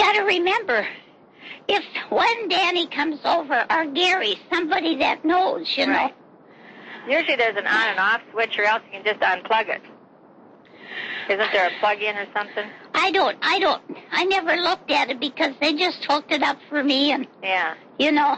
got to remember, if when Danny comes over, or Gary, somebody that knows, you know. Usually there's an on and off switch, or else you can just unplug it. Isn't there a plug-in or something? I don't. I never looked at it because they just hooked it up for me, and, you know.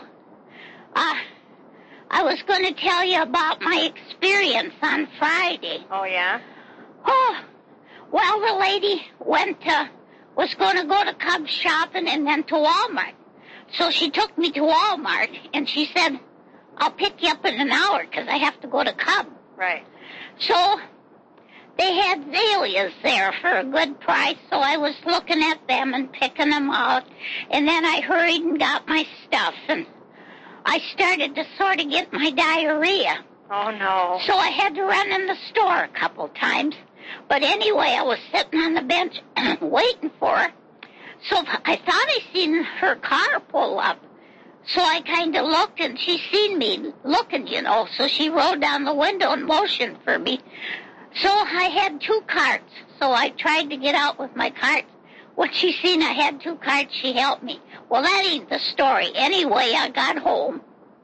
I was going to tell you about my experience on Friday. Oh, yeah? Oh, well, the lady was going to go to Cub shopping and then to Walmart. So she took me to Walmart, and she said, I'll pick you up in an hour because I have to go to Cub. Right. So they had azaleas there for a good price, so I was looking at them and picking them out. And then I hurried and got my stuff, and I started to sort of get my diarrhea. Oh, no. So I had to run in the store a couple times. But anyway, I was sitting on the bench waiting for her. So I thought I seen her car pull up. So I kind of looked, and she seen me looking, you know. So she rolled down the window and motioned for me. So I had 2 carts. So I tried to get out with my carts. When she seen I had 2 carts, she helped me. Well, that ain't the story. Anyway, I got home.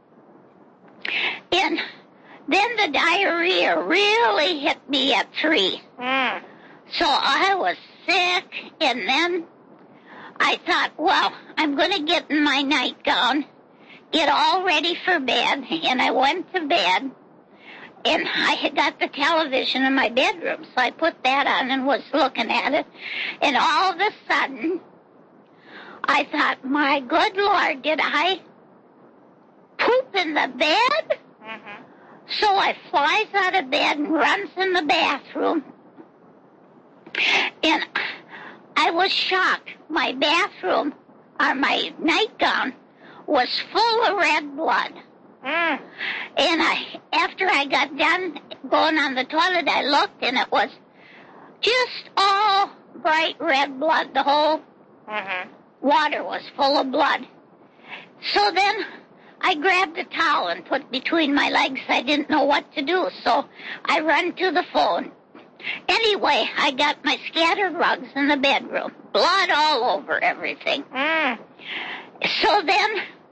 And then the diarrhea really hit me at 3. So I was sick, and then I thought, well, I'm going to get in my nightgown, get all ready for bed, and I went to bed, and I had got the television in my bedroom, so I put that on and was looking at it, and all of a sudden, I thought, my good Lord, did I poop in the bed? Mm-hmm. So I flies out of bed and runs in the bathroom, and I was shocked. My bathroom, or my nightgown, was full of red blood. And after I got done going on the toilet, I looked, and it was just all bright red blood. The whole water was full of blood. So then I grabbed a towel and put between my legs. I didn't know what to do, so I run to the phone. Anyway, I got my scattered rugs in the bedroom. Blood all over everything. So then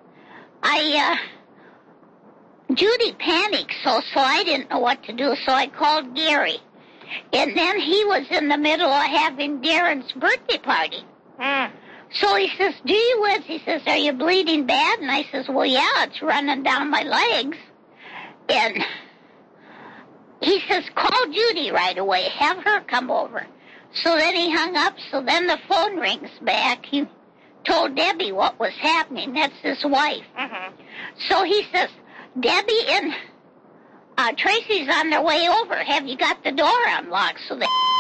Judy panicked, so I didn't know what to do, so I called Gary. And then he was in the middle of having Darren's birthday party. So he says, gee whiz, he says, are you bleeding bad? And I says, well, yeah, it's running down my legs. And he says, call Judy right away. Have her come over. So then he hung up. So then the phone rings back. He told Debbie what was happening. That's his wife. So he says, Debbie and Tracy's on their way over. Have you got the door unlocked? So they